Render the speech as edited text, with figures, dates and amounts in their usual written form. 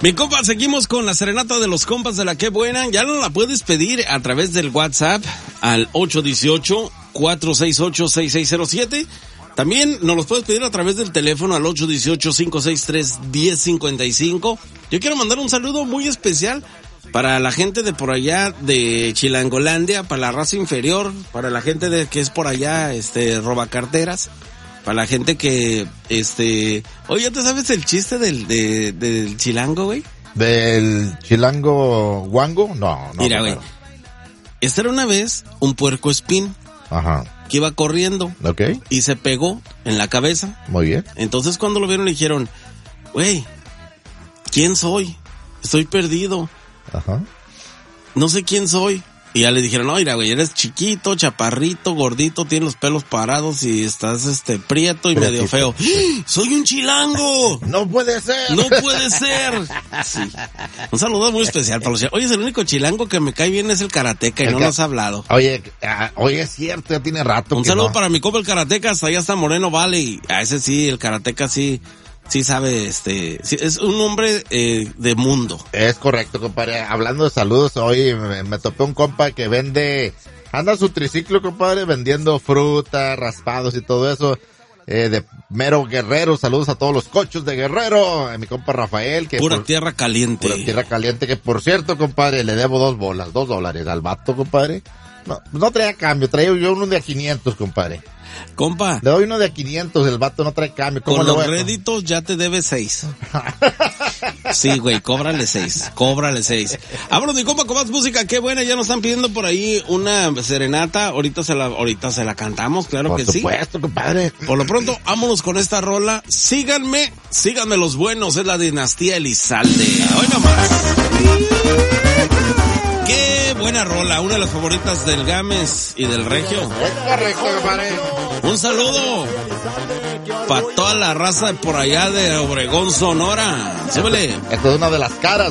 Mi compa, seguimos con la serenata de los compas de la Que Buena. Ya no la puedes pedir a través del WhatsApp al 818-468-6607. También nos los puedes pedir a través del teléfono al 818-563-1055. Yo quiero mandar un saludo muy especial para la gente de por allá de Chilangolandia, para la raza inferior, para la gente de que es por allá, robacarteras, para la gente que, oye, ¿te sabes el chiste del chilango, güey? ¿Del chilango guango? No. Mira, güey, esta era una vez un puercoespín. Ajá. Que iba corriendo. Ok. Y se pegó en la cabeza. Muy bien. Entonces cuando lo vieron le dijeron, güey, ¿quién soy? Estoy perdido. Ajá. No sé quién soy. Y ya le dijeron, no, mira, güey, eres chiquito, chaparrito, gordito, tienes los pelos parados y estás, prieto y medio feo. ¡Ah! ¡Soy un chilango! ¡No puede ser! ¡No puede ser! Sí. Un saludo muy especial para los chilangos. Oye, es el único chilango que me cae bien es el Karateca y no nos has hablado. Oye, es cierto, ya tiene rato. Un saludo para mi compa el Karateca, hasta allá está Moreno Valley. A ese sí, el Karateca sí sabe, sí, es un hombre de mundo. Es correcto, compadre. Hablando de saludos, hoy me topé un compa que anda su triciclo, compadre, vendiendo fruta, raspados y todo eso, de mero Guerrero. Saludos a todos los cochos de Guerrero, a mi compa Rafael. Tierra caliente. Pura tierra caliente, que por cierto, compadre, le debo $2 al vato, compadre. No traía cambio, traía yo uno de a 500, compadre. Compa, le doy uno de a 500, el vato no trae cambio. Con los réditos ya te debe 6. Sí, güey, cóbrale 6. Vámonos, mi compa, con más música. Qué buena, ya nos están pidiendo por ahí una serenata. Ahorita se la cantamos, claro que sí. Por supuesto, compadre. Por lo pronto, vámonos con esta rola. Síganme los buenos, es la dinastía Elizalde. Hoy nomás. Qué buena rola, una de las favoritas del Gámez y del Regio. Correcto, compadre. Un saludo para toda la raza de por allá de Obregón, Sonora. Súbele. Esta es una de las caras